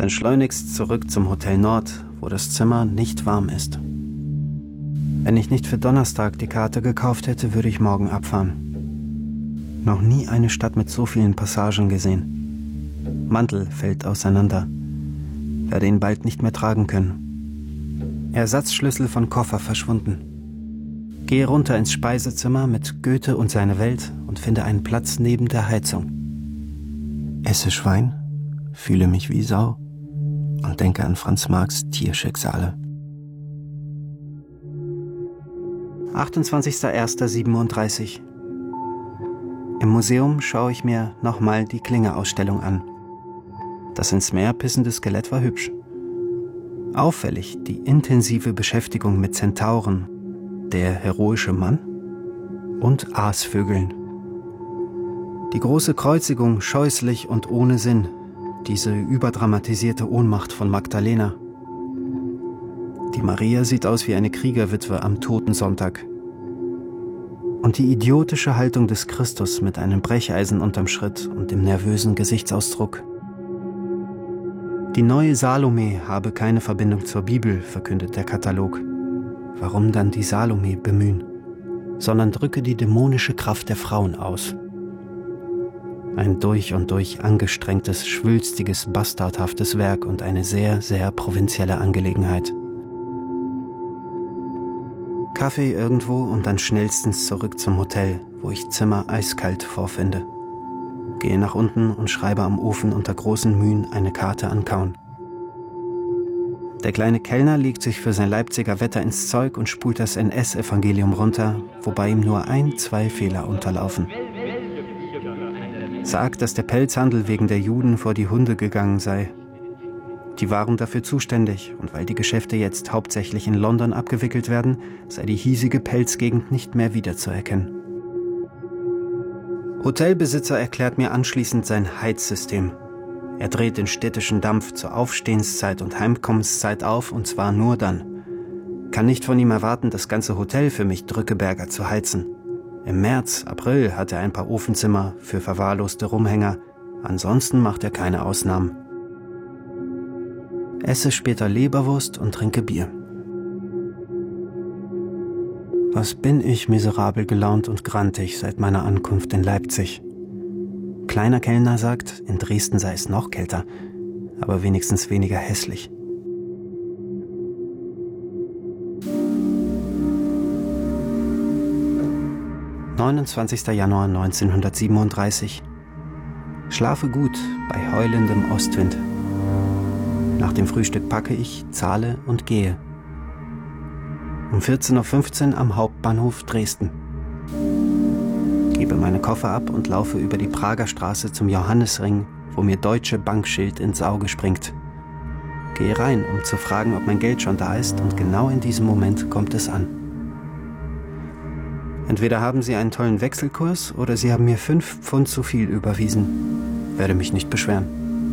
dann schleunigst zurück zum Hotel Nord, wo das Zimmer nicht warm ist. Wenn ich nicht für Donnerstag die Karte gekauft hätte, würde ich morgen abfahren. Noch nie eine Stadt mit so vielen Passagen gesehen. Mantel fällt auseinander. Werde ihn bald nicht mehr tragen können. Ersatzschlüssel von Koffer verschwunden. Gehe runter ins Speisezimmer mit Goethe und seine Welt und finde einen Platz neben der Heizung. Esse Schwein, fühle mich wie Sau und denke an Franz Marcs Tierschicksale. 28.01.37. Im Museum schaue ich mir nochmal die Klinge-Ausstellung an. Das ins Meer pissende Skelett war hübsch. Auffällig die intensive Beschäftigung mit Zentauren, der heroische Mann und Aasvögeln. Die große Kreuzigung scheußlich und ohne Sinn, diese überdramatisierte Ohnmacht von Magdalena. Die Maria sieht aus wie eine Kriegerwitwe am Totensonntag. Und die idiotische Haltung des Christus mit einem Brecheisen unterm Schritt und dem nervösen Gesichtsausdruck. Die neue Salome habe keine Verbindung zur Bibel, verkündet der Katalog. Warum dann die Salome bemühen? Sondern drücke die dämonische Kraft der Frauen aus. Ein durch und durch angestrengtes, schwülstiges, bastardhaftes Werk und eine sehr, sehr provinzielle Angelegenheit. Kaffee irgendwo und dann schnellstens zurück zum Hotel, wo ich Zimmer eiskalt vorfinde. Gehe nach unten und schreibe am Ofen unter großen Mühen eine Karte an Kaun. Der kleine Kellner legt sich für sein Leipziger Wetter ins Zeug und spult das NS-Evangelium runter, wobei ihm nur 2 Fehler unterlaufen. Sagt, dass der Pelzhandel wegen der Juden vor die Hunde gegangen sei. Die waren dafür zuständig und weil die Geschäfte jetzt hauptsächlich in London abgewickelt werden, sei die hiesige Pelzgegend nicht mehr wiederzuerkennen. Hotelbesitzer erklärt mir anschließend sein Heizsystem. Er dreht den städtischen Dampf zur Aufstehenszeit und Heimkommenszeit auf, und zwar nur dann. Kann nicht von ihm erwarten, das ganze Hotel für mich Drückeberger zu heizen. Im März, April hat er ein paar Ofenzimmer für verwahrloste Rumhänger. Ansonsten macht er keine Ausnahmen. Esse später Leberwurst und trinke Bier. Was bin ich miserabel gelaunt und grantig seit meiner Ankunft in Leipzig. Kleiner Kellner sagt, in Dresden sei es noch kälter, aber wenigstens weniger hässlich. »29. Januar 1937. Schlafe gut bei heulendem Ostwind. Nach dem Frühstück packe ich, zahle und gehe. Um 14.15 Uhr am Hauptbahnhof Dresden. Gebe meine Koffer ab und laufe über die Prager Straße zum Johannisring, wo mir Deutsche Bankschild ins Auge springt. Gehe rein, um zu fragen, ob mein Geld schon da ist, und genau in diesem Moment kommt es an. Entweder haben sie einen tollen Wechselkurs oder sie haben mir 5 Pfund zu viel überwiesen. Werde mich nicht beschweren.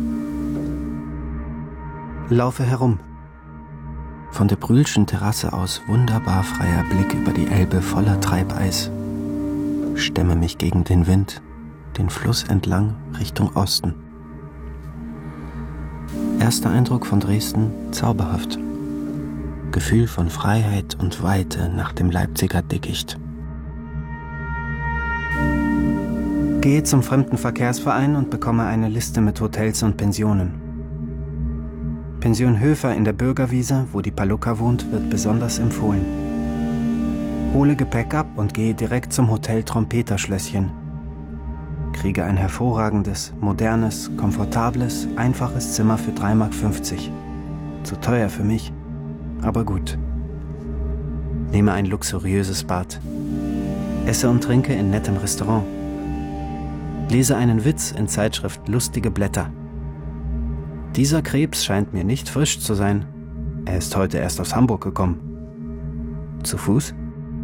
Laufe herum. Von der Brühlschen Terrasse aus wunderbar freier Blick über die Elbe voller Treibeis. Stemme mich gegen den Wind, den Fluss entlang Richtung Osten. Erster Eindruck von Dresden zauberhaft. Gefühl von Freiheit und Weite nach dem Leipziger Dickicht. Gehe zum Fremdenverkehrsverein und bekomme eine Liste mit Hotels und Pensionen. Pension Höfer in der Bürgerwiese, wo die Palukka wohnt, wird besonders empfohlen. Hole Gepäck ab und gehe direkt zum Hotel Trompeterschlösschen. Kriege ein hervorragendes, modernes, komfortables, einfaches Zimmer für 3,50 Mark. Zu teuer für mich, aber gut. Nehme ein luxuriöses Bad. Esse und trinke in nettem Restaurant. Lese einen Witz in Zeitschrift Lustige Blätter. Dieser Krebs scheint mir nicht frisch zu sein. Er ist heute erst aus Hamburg gekommen. Zu Fuß?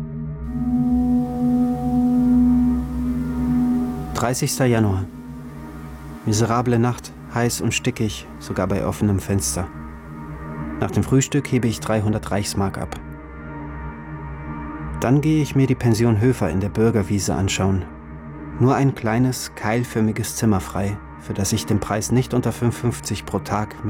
30. Januar. Miserable Nacht, heiß und stickig, sogar bei offenem Fenster. Nach dem Frühstück hebe ich 300 Reichsmark ab. Dann gehe ich mir die Pension Höfer in der Bürgerwiese anschauen. Nur ein kleines, keilförmiges Zimmer frei, für das ich den Preis nicht unter 5,50 pro Tag